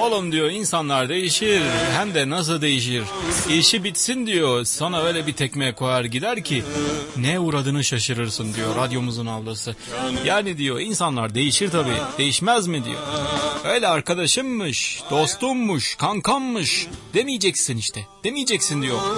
Oğlum diyor, insanlar değişir, hem de nasıl değişir. İşi bitsin diyor, sana öyle bir tekme koyar gider ki ne uğradığını şaşırırsın diyor radyomuzun ablası. Yani diyor, insanlar değişir tabii, değişmez mi diyor. Öyle arkadaşımmış, dostummuş, kankammış demeyeceksin işte, demeyeceksin diyor.